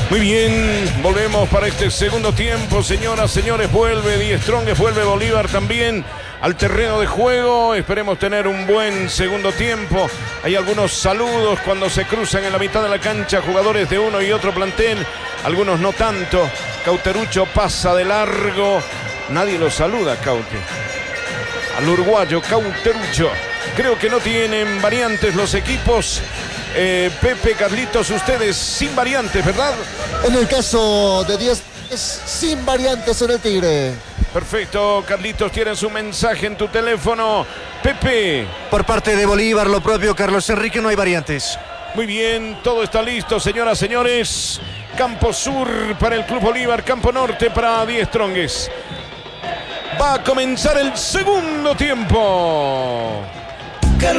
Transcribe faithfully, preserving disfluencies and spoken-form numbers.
Muy bien, volvemos para este segundo tiempo, señoras, señores, vuelve Die Strongest, vuelve Bolívar también al terreno de juego. Esperemos tener un buen segundo tiempo. Hay algunos saludos cuando se cruzan en la mitad de la cancha jugadores de uno y otro plantel, algunos no tanto. Cauterucho pasa de largo, nadie lo saluda, Caute. Al uruguayo Cauterucho. Creo que no tienen variantes los equipos. Eh, Pepe, Carlitos, ustedes sin variantes, ¿verdad? En el caso de diez, es sin variantes en el Tigre. Perfecto, Carlitos, tienes un mensaje en tu teléfono. Pepe. Por parte de Bolívar, lo propio, Carlos Enrique, no hay variantes. Muy bien, todo está listo, señoras, señores. Campo Sur para el Club Bolívar, Campo Norte para Die Strongest. Va a comenzar el segundo tiempo.